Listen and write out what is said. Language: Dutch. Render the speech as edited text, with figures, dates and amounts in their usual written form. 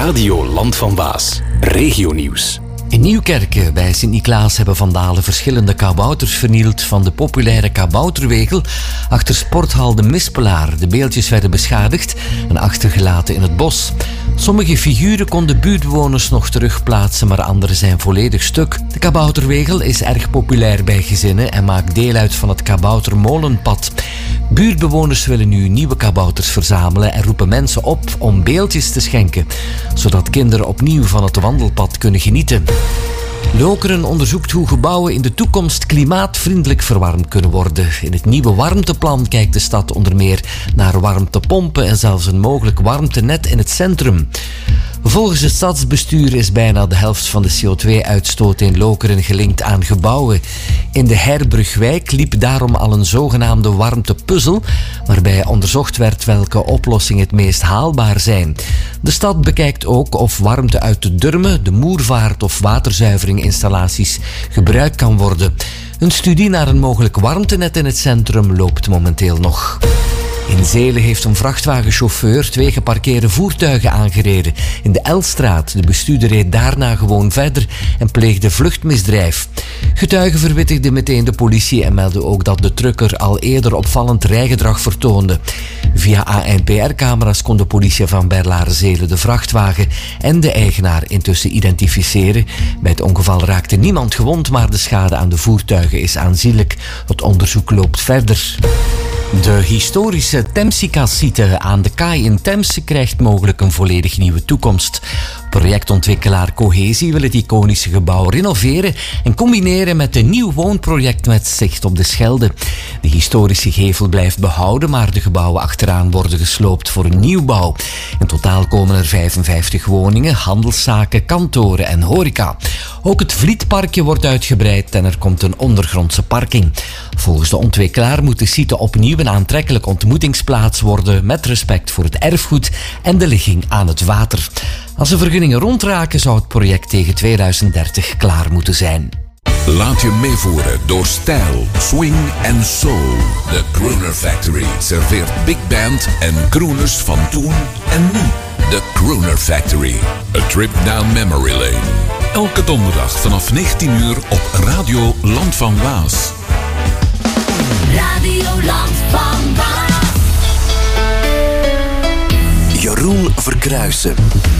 Radio Land van Waas. Regionieuws. In Nieuwkerke bij Sint-Niklaas hebben vandalen verschillende kabouters vernield van de populaire kabouterwegel achter sporthal De Mispelaar. De beeldjes werden beschadigd en achtergelaten in het bos. Sommige figuren konden buurtbewoners nog terugplaatsen, maar andere zijn volledig stuk. De kabouterwegel is erg populair bij gezinnen en maakt deel uit van het kaboutermolenpad. Buurtbewoners willen nu nieuwe kabouters verzamelen en roepen mensen op om beeldjes te schenken, zodat kinderen opnieuw van het wandelpad kunnen genieten. Lokeren onderzoekt hoe gebouwen in de toekomst klimaatvriendelijk verwarmd kunnen worden. In het nieuwe warmteplan kijkt de stad onder meer naar warmtepompen en zelfs een mogelijk warmtenet in het centrum. Volgens het stadsbestuur is bijna de helft van de CO2-uitstoot in Lokeren gelinkt aan gebouwen. In de Herbrugwijk liep daarom al een zogenaamde warmtepuzzel, waarbij onderzocht werd welke oplossingen het meest haalbaar zijn. De stad bekijkt ook of warmte uit de Durme, de Moervaart of waterzuiveringinstallaties gebruikt kan worden. Een studie naar een mogelijk warmtenet in het centrum loopt momenteel nog. In Zelen heeft een vrachtwagenchauffeur 2 geparkeerde voertuigen aangereden in de Elstraat. De bestuurder reed daarna gewoon verder en pleegde vluchtmisdrijf. Getuigen verwittigden meteen de politie en meldden ook dat de trucker al eerder opvallend rijgedrag vertoonde. Via ANPR-camera's kon de politie van Berlare-Zelen de vrachtwagen en de eigenaar intussen identificeren. Bij het ongeval raakte niemand gewond, maar de schade aan de voertuigen is aanzienlijk. Het onderzoek loopt verder. De historische Temsica-site aan de kaai in Temse krijgt mogelijk een volledig nieuwe toekomst. Projectontwikkelaar Cohesie wil het iconische gebouw renoveren en combineren met een nieuw woonproject met zicht op de Schelde. De historische gevel blijft behouden, maar de gebouwen achteraan worden gesloopt voor een nieuwbouw. In totaal komen er 55 woningen, handelszaken, kantoren en horeca. Ook het Vlietparkje wordt uitgebreid en er komt een ondergrondse parking. Volgens de ontwikkelaar moet de site opnieuw een aantrekkelijk ontmoetingsplaats worden met respect voor het erfgoed en de ligging aan het water. Als de vergunningen rondraken zou het project tegen 2030 klaar moeten zijn. Laat je meevoeren door stijl, swing en soul. De Crooner Factory serveert big band en crooners van toen en nu. De Crooner Factory. A trip down memory lane. Elke donderdag vanaf 19 uur op Radio Land van Waas. Radio Land van Waas. Jeroen Verkruijsen.